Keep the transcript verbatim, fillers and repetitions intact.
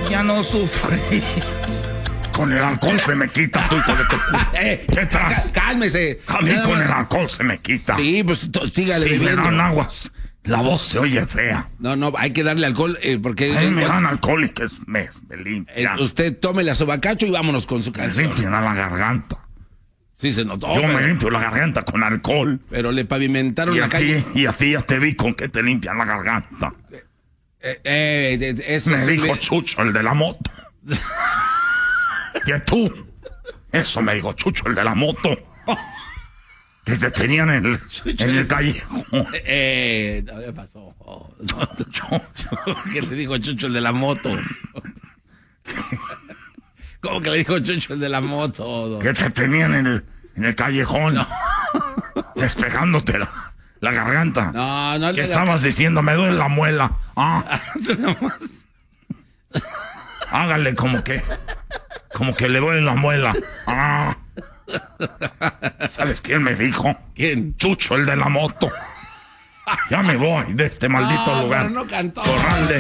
Ya no sufrí. Con el alcohol se me quita, tú, hijo de tu... Eh, ¿Qué traes? Cálmese. A mí Nada con más. el alcohol se me quita. Sí, pues to- sígale Sí, me bebiendo. dan aguas. La voz se oye fea. No, no, hay que darle alcohol eh, porque... A mí eh, me cuando- dan alcohol y que es- me, me eh, limpian. usted tome la sobacacho y vámonos con su Me canción. limpian a la garganta. Sí, se notó. Yo me pero, limpio la garganta con alcohol. pero le pavimentaron Y la a, calle. ti, y a ti ya te vi con que te limpian la garganta. Eh, eh, de- de- ese Me es un dijo le- Chucho, el de la moto. Que tú. Eso me dijo Chucho, el de la moto. Que te tenían en el, en el callejón. Eh, no, ¿qué pasó? Oh, no, no, ¿qué le dijo Chucho el de la moto? ¿Cómo que le dijo Chucho el de la moto? Que te tenían en el, en el callejón. Despejándote la, la garganta. No, no Que le estabas diciendo, me duele la muela. Ah, hágale como que. Como que le duele la muela. Ah. ¿Sabes quién me dijo? ¿Quién? Chucho, el de la moto. Ya me voy de este maldito No, lugar. pero no cantó. Corral de